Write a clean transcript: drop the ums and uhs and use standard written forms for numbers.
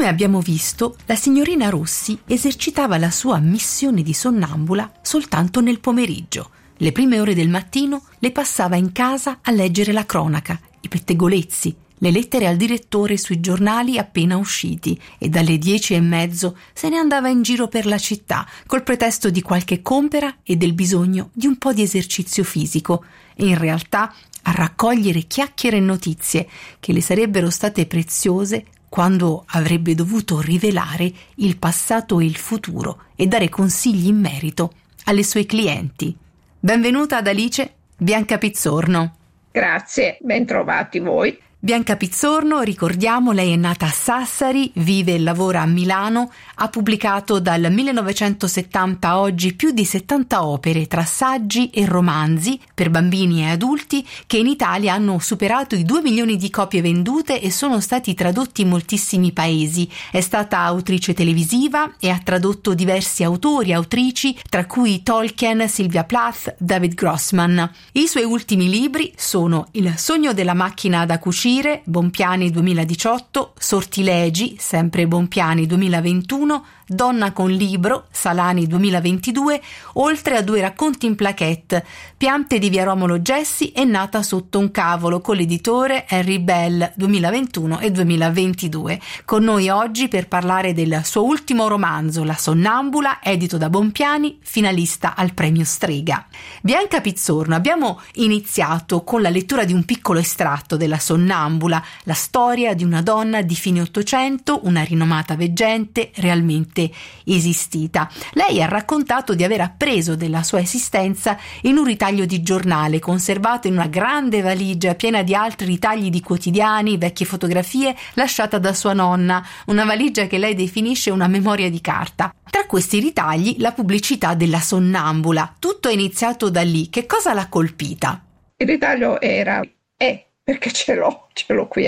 Come abbiamo visto, la signorina Rossi esercitava la sua missione di sonnambula soltanto nel pomeriggio. Le prime ore del mattino le passava in casa a leggere la cronaca, i pettegolezzi, le lettere al direttore sui giornali appena usciti e dalle 10:30 se ne andava in giro per la città col pretesto di qualche compera e del bisogno di un po' di esercizio fisico e in realtà a raccogliere chiacchiere e notizie che le sarebbero state preziose quando avrebbe dovuto rivelare il passato e il futuro e dare consigli in merito alle sue clienti. Benvenuta ad Alice Bianca Pizzorno. Grazie, ben trovati voi. Bianca Pizzorno, ricordiamo, lei è nata a Sassari, vive e lavora a Milano, ha pubblicato dal 1970 a oggi più di 70 opere tra saggi e romanzi per bambini e adulti che in Italia hanno superato i 2 milioni di copie vendute e sono stati tradotti in moltissimi paesi. È stata autrice televisiva e ha tradotto diversi autori e autrici, tra cui Tolkien, Sylvia Plath, David Grossman. I suoi ultimi libri sono Il sogno della macchina da cucire, Bompiani 2018, Sortilegi, sempre Bompiani 2021, Donna con libro, Salani 2022, oltre a 2 racconti in plaquette, Piante di via Romolo Gessi e Nata sotto un cavolo, con l'editore Henry Bell 2021 e 2022. Con noi oggi per parlare del suo ultimo romanzo, La sonnambula, edito da Bompiani, finalista al premio Strega. Bianca Pizzorno, abbiamo iniziato con la lettura di un piccolo estratto della sonnambula, la storia di una donna di fine Ottocento, una rinomata veggente realmente esistita. Lei ha raccontato di aver appreso della sua esistenza in un ritaglio di giornale conservato in una grande valigia piena di altri ritagli di quotidiani, vecchie fotografie lasciata da sua nonna, una valigia che lei definisce una memoria di carta. Tra questi ritagli la pubblicità della sonnambula. Tutto è iniziato da lì. Che cosa l'ha colpita? Il ritaglio perché ce l'ho qui